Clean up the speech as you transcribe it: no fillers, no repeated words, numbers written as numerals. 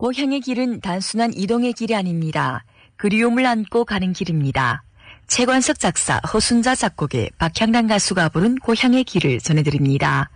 고향의 길은 단순한 이동의 길이 아닙니다. 그리움을 안고 가는 길입니다. 최관석 작사, 허순자 작곡의 박향란 가수가 부른 고향의 길을 전해드립니다.